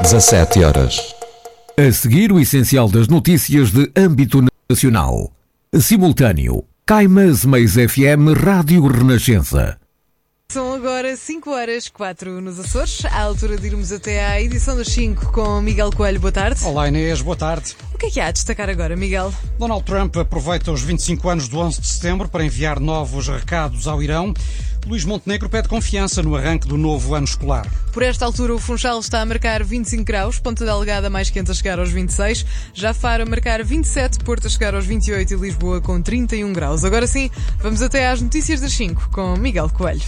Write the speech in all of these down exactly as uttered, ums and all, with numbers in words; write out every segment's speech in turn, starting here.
dezassete horas. A seguir, o essencial das notícias de âmbito nacional. Simultâneo. Caimas Mais F M Rádio Renascença. São agora cinco horas, quatro nos Açores, à altura de irmos até à edição das cinco com Miguel Coelho. Boa tarde. Olá Inês, boa tarde. O que é que há a destacar agora, Miguel? Donald Trump aproveita os vinte e cinco anos do onze de setembro para enviar novos recados ao Irão. Luís Montenegro pede confiança no arranque do novo ano escolar. Por esta altura, o Funchal está a marcar vinte e cinco graus, Ponta Delgada mais quente a chegar aos vinte e seis, já Faro a marcar vinte e sete, Porto a chegar aos vinte e oito e Lisboa com trinta e um graus. Agora sim, vamos até às notícias das cinco com Miguel Coelho.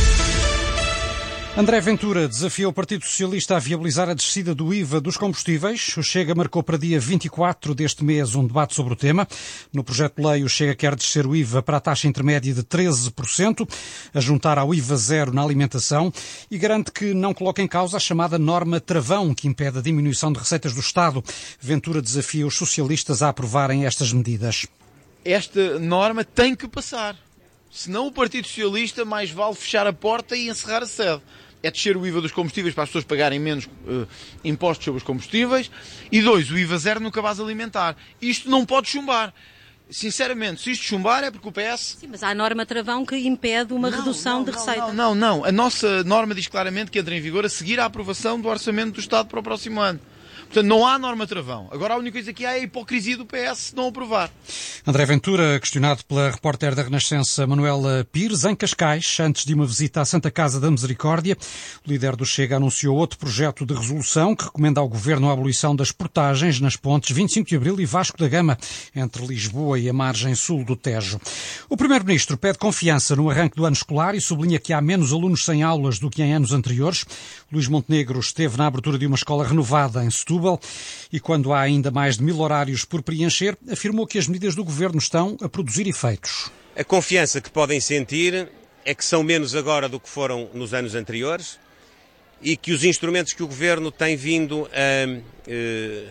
André Ventura desafia o Partido Socialista a viabilizar a descida do I V A dos combustíveis. O Chega marcou para dia vinte e quatro deste mês um debate sobre o tema. No projeto de lei, o Chega quer descer o I V A para a taxa intermédia de treze por cento, a juntar ao I V A zero na alimentação, e garante que não coloca em causa a chamada norma travão, que impede a diminuição de receitas do Estado. Ventura desafia os socialistas a aprovarem estas medidas. Esta norma tem que passar. Senão o Partido Socialista mais vale fechar a porta e encerrar a sede. É descer o I V A dos combustíveis para as pessoas pagarem menos uh, impostos sobre os combustíveis. E dois, o I V A zero no cabaz alimentar. Isto não pode chumbar. Sinceramente, se isto chumbar é porque o P S... Sim, mas há a norma travão que impede uma não, redução não, de não, receita. Não, não, não. A nossa norma diz claramente que entra em vigor a seguir à aprovação do Orçamento do Estado para o próximo ano. Portanto, não há norma travão. Agora, a única coisa que há é a hipocrisia do P S não aprovar. André Ventura, questionado pela repórter da Renascença Manuela Pires, em Cascais, antes de uma visita à Santa Casa da Misericórdia, o líder do Chega anunciou outro projeto de resolução que recomenda ao Governo a abolição das portagens nas pontes vinte e cinco de Abril e Vasco da Gama, entre Lisboa e a margem sul do Tejo. O Primeiro-Ministro pede confiança no arranque do ano escolar e sublinha que há menos alunos sem aulas do que em anos anteriores. Luís Montenegro esteve na abertura de uma escola renovada em Setúbal e, quando há ainda mais de mil horários por preencher, afirmou que as medidas do Governo estão a produzir efeitos. A confiança que podem sentir é que são menos agora do que foram nos anos anteriores e que os instrumentos que o Governo tem vindo a eh,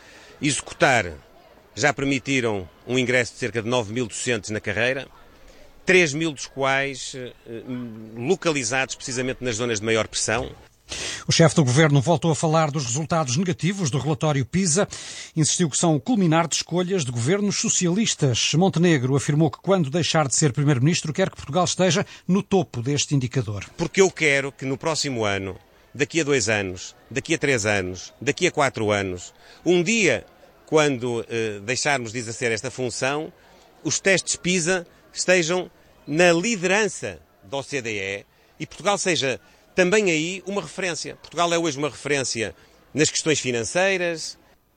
executar já permitiram um ingresso de cerca de nove mil docentes na carreira, três mil dos quais eh, localizados precisamente nas zonas de maior pressão. O chefe do Governo voltou a falar dos resultados negativos do relatório PISA. Insistiu que são o culminar de escolhas de governos socialistas. Montenegro afirmou que, quando deixar de ser Primeiro-Ministro, quer que Portugal esteja no topo deste indicador. Porque eu quero que no próximo ano, daqui a dois anos, daqui a três anos, daqui a quatro anos, um dia, quando eh, deixarmos de exercer esta função, os testes PISA estejam na liderança da O C D E e Portugal seja também aí uma referência. Portugal é hoje uma referência nas questões financeiras.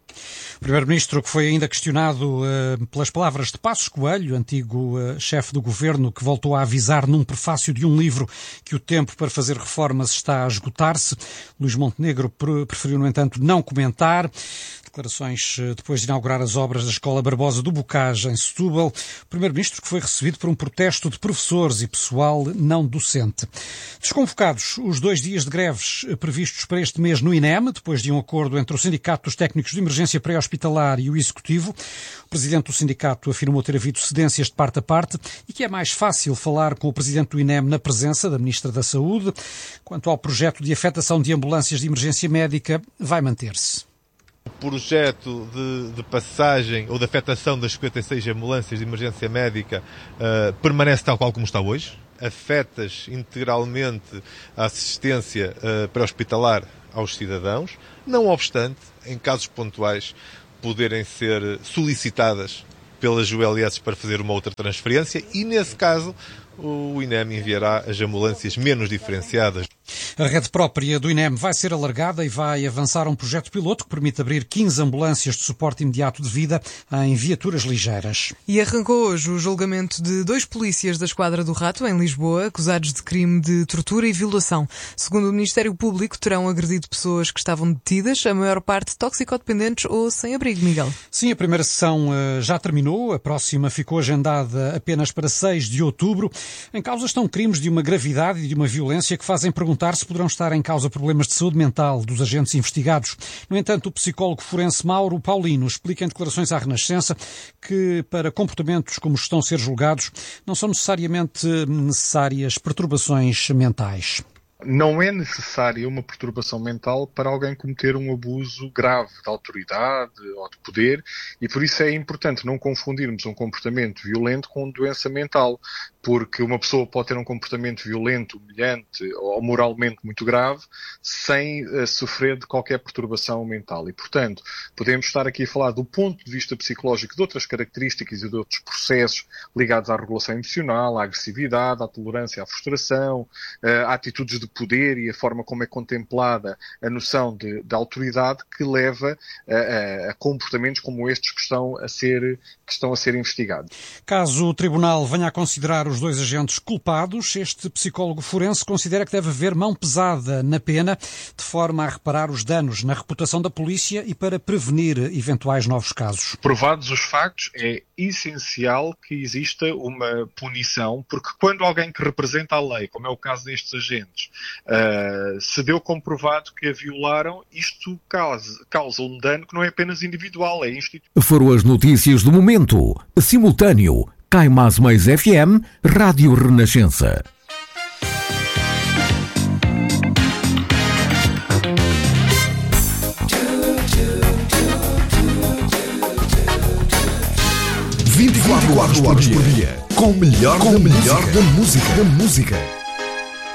O Primeiro-Ministro, que foi ainda questionado uh, pelas palavras de Passos Coelho, antigo uh, chefe do Governo, que voltou a avisar num prefácio de um livro que o tempo para fazer reformas está a esgotar-se. Luís Montenegro preferiu, no entanto, não comentar. Declarações depois de inaugurar as obras da Escola Barbosa do Bocage, em Setúbal. O Primeiro-Ministro que foi recebido por um protesto de professores e pessoal não docente. Desconvocados os dois dias de greves previstos para este mês no INEM, depois de um acordo entre o Sindicato dos Técnicos de Emergência Pré-Hospitalar e o Executivo. O Presidente do Sindicato afirmou ter havido cedências de parte a parte e que é mais fácil falar com o Presidente do INEM na presença da Ministra da Saúde. Quanto ao projeto de afetação de ambulâncias de emergência médica, vai manter-se. O projeto de, de passagem ou de afetação das cinquenta e seis ambulâncias de emergência médica uh, permanece tal qual como está hoje. Afetas integralmente a assistência uh, pré-hospitalar aos cidadãos, não obstante, em casos pontuais, poderem ser solicitadas pelas U L S para fazer uma outra transferência e, nesse caso, o INEM enviará as ambulâncias menos diferenciadas. A rede própria do INEM vai ser alargada e vai avançar um projeto piloto que permite abrir quinze ambulâncias de suporte imediato de vida em viaturas ligeiras. E arrancou hoje o julgamento de dois polícias da Esquadra do Rato, em Lisboa, acusados de crime de tortura e violação. Segundo o Ministério Público, terão agredido pessoas que estavam detidas, a maior parte toxicodependentes ou sem abrigo, Miguel. Sim, a primeira sessão uh, já terminou, a próxima ficou agendada apenas para seis de outubro. Em causa estão crimes de uma gravidade e de uma violência que fazem perguntar se poderão estar em causa problemas de saúde mental dos agentes investigados. No entanto, o psicólogo forense Mauro Paulino explica em declarações à Renascença que para comportamentos como estão a ser julgados não são necessariamente necessárias perturbações mentais. Não é necessária uma perturbação mental para alguém cometer um abuso grave de autoridade ou de poder, e por isso é importante não confundirmos um comportamento violento com doença mental, porque uma pessoa pode ter um comportamento violento, humilhante ou moralmente muito grave sem uh, sofrer de qualquer perturbação mental. E, portanto, podemos estar aqui a falar do ponto de vista psicológico de outras características e de outros processos ligados à regulação emocional, à agressividade, à tolerância, à frustração, uh, a atitudes de poder e a forma como é contemplada a noção de, de autoridade que leva a, a, a comportamentos como estes que estão a ser, que estão a ser investigados. Caso o Tribunal venha a considerar os dois agentes culpados, este psicólogo forense considera que deve haver mão pesada na pena, de forma a reparar os danos na reputação da polícia e para prevenir eventuais novos casos. Provados os factos, é essencial que exista uma punição, porque quando alguém que representa a lei, como é o caso destes agentes, Uh, se deu comprovado que a violaram, isto causa, causa um dano que não é apenas individual, é institucional. Foram as notícias do momento. Simultâneo, Caimás Mais F M, Rádio Renascença. vinte e quatro horas por dia, com o melhor, com da, melhor música. da música. Da música.